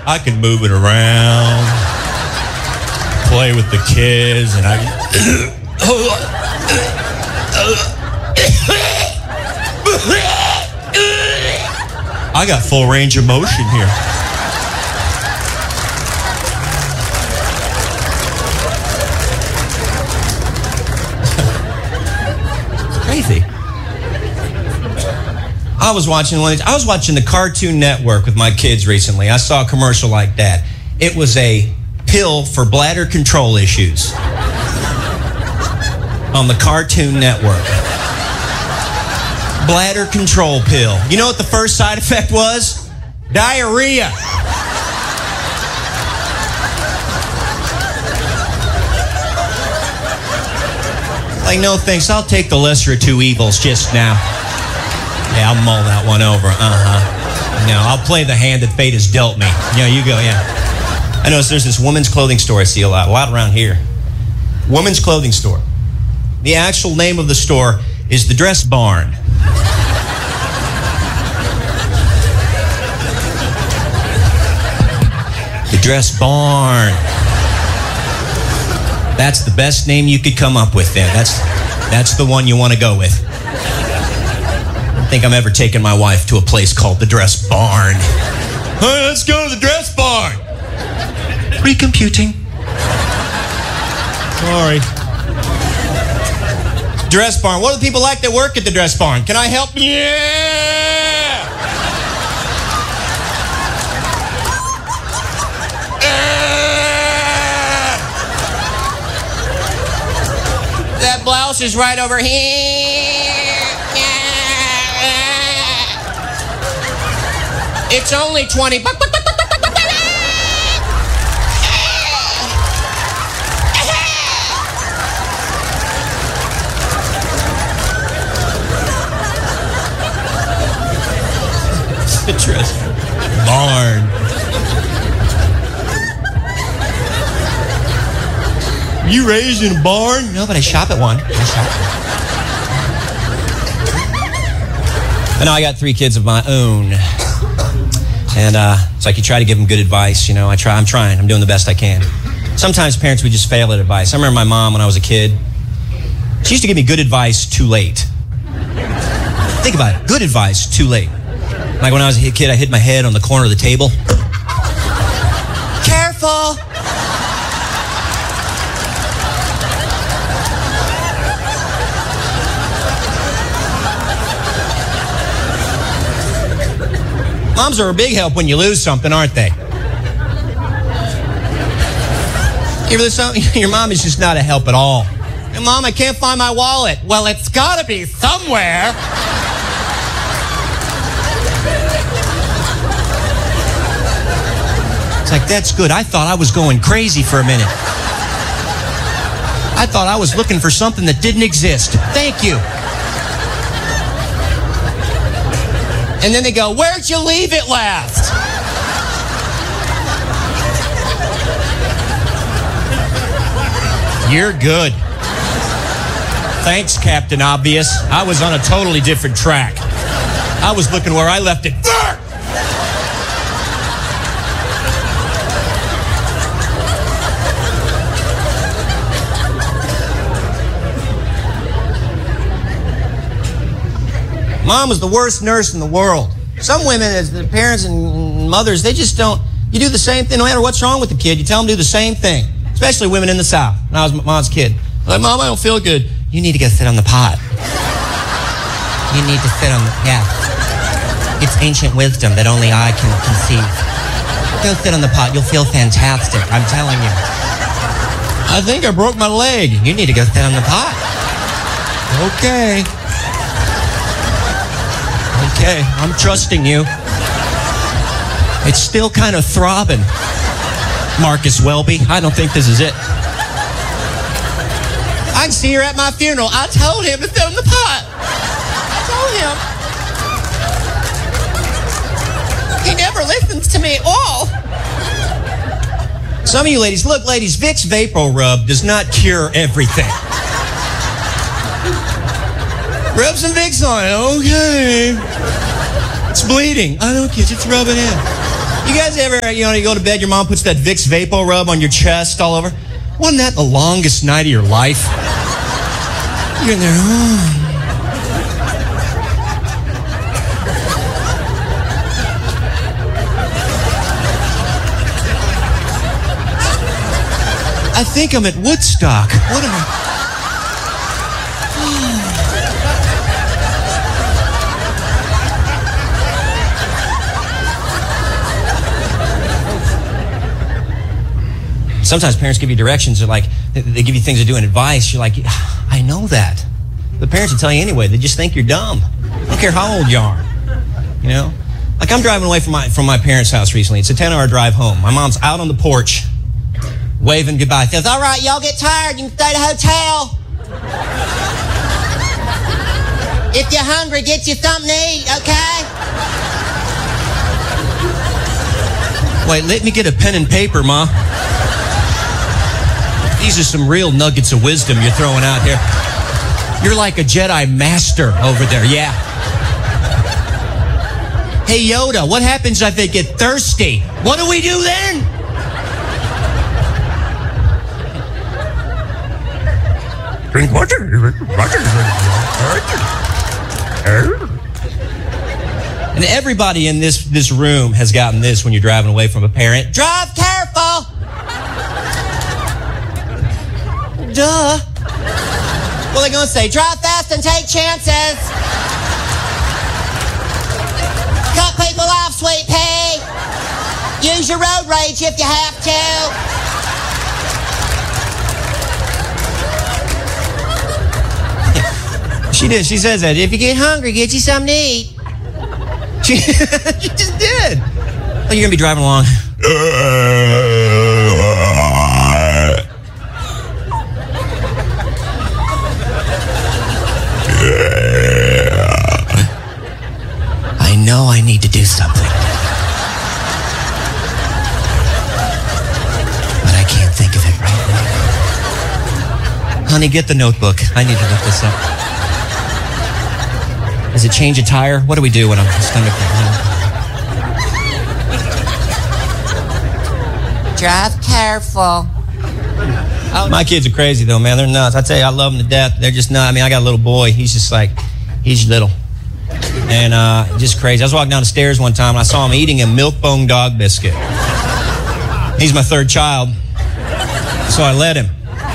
I can move it around, play with the kids, and I got full range of motion here. Crazy. I was watching the Cartoon Network with my kids recently. I saw a commercial like that. It was a pill for bladder control issues on the Cartoon Network. Bladder control pill. You know what the first side effect was? Diarrhea. Like, no thanks, I'll take the lesser of two evils just now. Yeah, I'll mull that one over. No, I'll play the hand that fate has dealt me. Yeah, you go, yeah. I notice there's this women's clothing store I see a lot around here. Women's clothing store. The actual name of the store is the Dress Barn. The Dress Barn. That's the best name you could come up with there. That's the one you want to go with. I don't think I'm ever taking my wife to a place called the Dress Barn. Hey, let's go to the Dress Barn. Recomputing. Sorry. Dress Barn. What do the people like that work at the Dress Barn? Can I help? Yeah! That blouse is right over here. It's only 20 bucks. The Dress Barn. You raised in a barn? No, but I shop at one. I know I got 3 kids of my own. And it's like you try to give them good advice. You know, I'm trying. I'm doing the best I can. Sometimes parents, we just fail at advice. I remember my mom when I was a kid. She used to give me good advice too late. Think about it. Good advice too late. Like when I was a kid, I hit my head on the corner of the table. Careful! Moms are a big help when you lose something, aren't they? You ever lose something? Your mom is just not a help at all. Hey, Mom, I can't find my wallet. Well, it's gotta be somewhere. It's like, that's good. I thought I was going crazy for a minute. I thought I was looking for something that didn't exist. Thank you. And then they go, where'd you leave it last? You're good. Thanks, Captain Obvious. I was on a totally different track. I was looking where I left it. Mom was the worst nurse in the world. Some women, as the parents and mothers, they just don't. You do the same thing no matter what's wrong with the kid. You tell them to do the same thing. Especially women in the South. When I was Mom's kid. I'm like, Mom, I don't feel good. You need to go sit on the pot. You need to sit on the, yeah. It's ancient wisdom that only I can conceive. Go sit on the pot. You'll feel fantastic. I'm telling you. I think I broke my leg. You need to go sit on the pot. Okay. Okay, I'm trusting you. It's still kind of throbbing. Marcus Welby, I don't think this is it. I can see her at my funeral. I told him to sit on the pot. I told him. He never listens to me at all. Some of you ladies, look, ladies, Vicks Vapor Rub does not cure everything. Rub some Vicks on it. Okay. It's bleeding. I don't get it. Just rub it in. You guys ever, you go to bed, your mom puts that Vicks Vapo Rub on your chest all over? Wasn't that the longest night of your life? You're in there, oh. I think I'm at Woodstock. What am I? Sometimes parents give you directions. They're like, they give you things to do and advice. You're like, I know that. The parents will tell you anyway. They just think you're dumb. I don't care how old you are. Like I'm driving away from my parents' house recently. It's a 10-hour drive home. My mom's out on the porch, waving goodbye. She goes, all right, y'all get tired. You can stay at a hotel. If you're hungry, get you something to eat, okay? Wait, let me get a pen and paper, Ma. These are some real nuggets of wisdom you're throwing out here. You're like a Jedi master over there, yeah. Hey, Yoda, what happens if they get thirsty? What do we do then? Drink water. And everybody in this room has gotten this when you're driving away from a parent. Drive careful! Duh. What are they going to say? Drive fast and take chances. Cut people off, sweet pea. Use your road rage if you have to. She did. She says that. If you get hungry, get you something to eat. She just did. Oh, you're going to be driving along. I know I need to do something. But I can't think of it right now. Honey, get the notebook. I need to look this up. Is it change a tire? What do we do when I'm stomach? Drive careful. Oh, my kids are crazy though, man. They're nuts. I tell you, I love them to death. They're just nuts. I mean, I got a little boy. He's just like, he's little. And just crazy. I was walking down the stairs one time and I saw him eating a Milk-Bone dog biscuit. He's my third child. So I let him.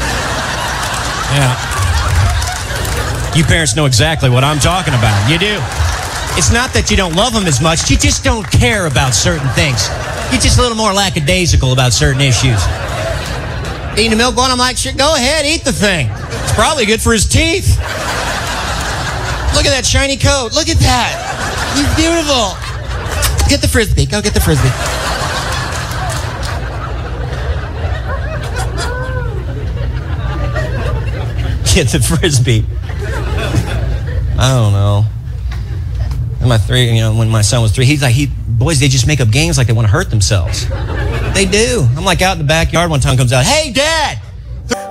Yeah. You parents know exactly what I'm talking about. You do. It's not that you don't love them as much. You just don't care about certain things. You're just a little more lackadaisical about certain issues. Eating a Milk-Bone, I'm like, go ahead, eat the thing. It's probably good for his teeth. Look at that shiny coat. Look at that. He's beautiful. Get the Frisbee. Go get the Frisbee. Get the Frisbee. I don't know. When my son was 3, he's like, boys, they just make up games like they want to hurt themselves. They do. I'm like out in the backyard one time, comes out, hey, Dad,